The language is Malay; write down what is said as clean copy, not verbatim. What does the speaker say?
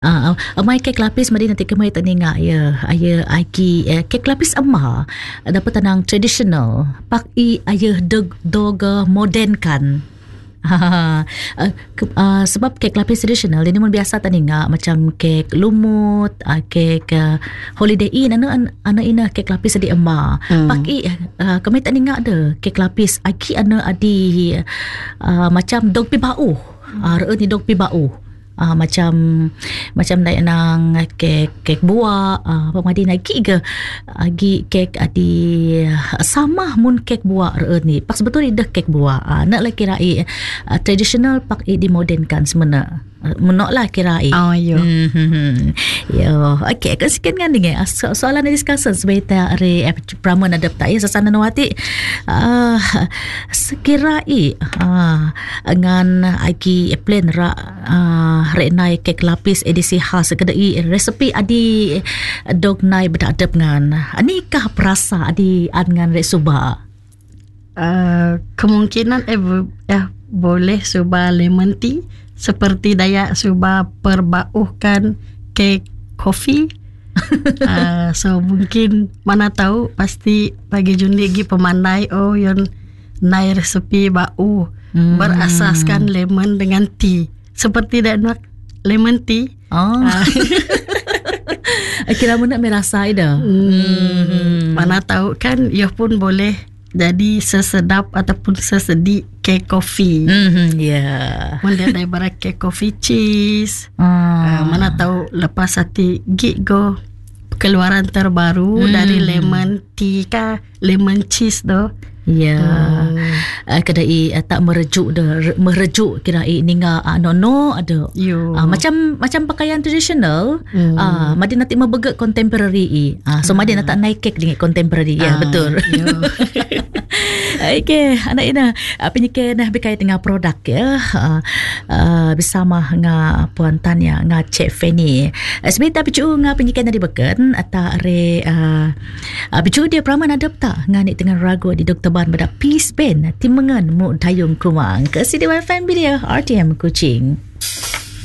Mai kek lapis mari nanti kemai taninga ya aya aki kek lapis emas dapat tanang traditional pak I aya dog modern kan. Sebab kek lapis tradisional ini mun biasa taninga macam kek lumut, kek holiday inn ana ina kek lapis di emas. Pak I kemai taninga ada kek lapis aki ana adi macam dog pi bau. Ni dog pi bau. Macam naik nang kek buah pemadi naik ke agi kek adi sama mun kek buah ni pak sebetul ida kek buah nak lah kirai traditional pak di modernkan sebenarnya menoklah kirai yo okey kan sikit kan dengan soalan discussion sebaita re praman adap tak ya sasana nawati sekirai ngan agi plan ra renai kek lapis edisi khas kedai resepi adi dog nai bedadap ngan anikah perasa adi ngan resuba kemungkinan boleh suba lemon tea seperti daya suba perbauhkan kek kopi. So mungkin mana tahu pasti pagi Jundi gi pemandai yon nai resepi bau berasaskan lemon dengan tea seperti nak lemon tea. Kira nak merasa ida. Mana tahu kan ia pun boleh jadi sesedap ataupun sesedik kek kopi. Mungkin daripada kek kopi cheese. Mana tahu lepas hati go keluaran terbaru dari lemon tea kah lemon cheese doh. Kedai tak merejuk kirai ninga nono ada. Macam pakaian tradisional. Madi nanti membegak contemporary. So madi nak tak naik kek dengan contemporary. Betul. Okay, anak ina penyikan berkait dengan produk ya. Bersama dengan Puan Tanya dengan Cik Fanny. Sebentar bicu dengan penyikan dari beken atau re bicu dia peraman adap tak ngani dengan ragu di Dr. Ban pada Peace Band Timengan Mu Dayung Kumang ke CDY FM Media RTM Kuching.